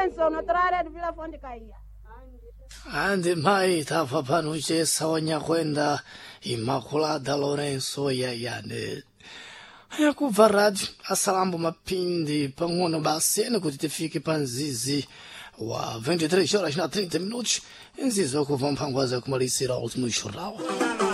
Lourenço, natural de Vila Fonte Caia. Ande mai tava panuchesa wanyakwenda Imaculada Lourenço yayane. Ayakuva rádio asalambo mapindi pang'ono basene kuti tifike panzizi wa 23 horas na 30 minutos. Nzizi wakuva mphangwaza kumalisira último jornal.